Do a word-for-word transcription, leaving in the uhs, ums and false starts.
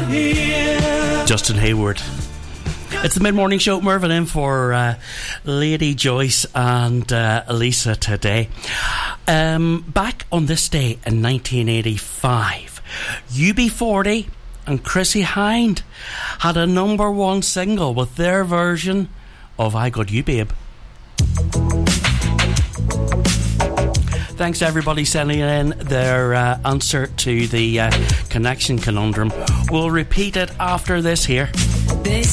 Justin Hayward. It's the mid-morning show. Mervyn in for uh, Lady Joyce and uh, Elisa today. Um, back on this day in nineteen eighty-five, U B forty and Chrissie Hynde had a number one single with their version of I Got You Babe. Thanks to everybody sending in their uh, answer to the uh, connection conundrum. We'll repeat it after this here. This